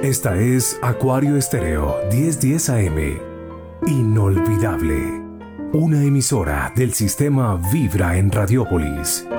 Esta es Acuario Estéreo 1010 AM. Inolvidable. Una emisora del sistema Vibra en Radiópolis.